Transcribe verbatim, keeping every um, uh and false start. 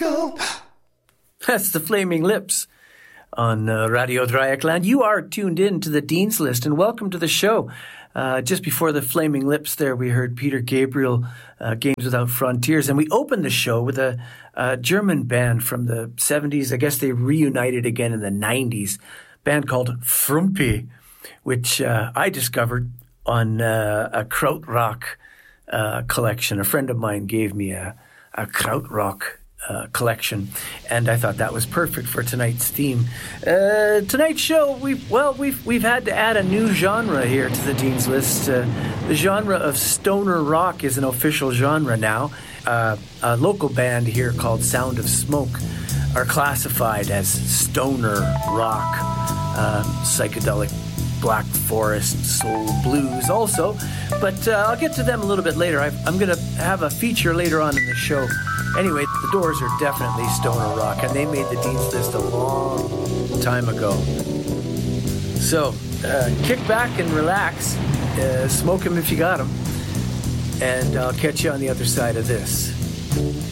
go. That's the Flaming Lips on uh, Radio Dreieckland. You are tuned in to the Dean's List, and welcome to the show. Uh, just before the Flaming Lips there, we heard Peter Gabriel, uh, Games Without Frontiers, and we opened the show with a, a German band from the seventies. I guess they reunited again in the nineties, band called Frumpi, which uh, I discovered on uh, a krautrock uh, collection. A friend of mine gave me a, a krautrock Uh, collection, and I thought that was perfect for tonight's theme. Uh, tonight's show, we well, we've we've had to add a new genre here to the Dean's List. Uh, the genre of stoner rock is an official genre now. Uh, a local band here called Sound of Smoke are classified as stoner rock, uh, psychedelic Black Forest, soul, blues also, but uh, I'll get to them a little bit later. I've, I'm going to have a feature later on in the show. Anyway, the Doors are definitely stoner rock, and they made the Dean's List a long time ago. So, uh, kick back and relax, uh, smoke them if you got them, and I'll catch you on the other side of this.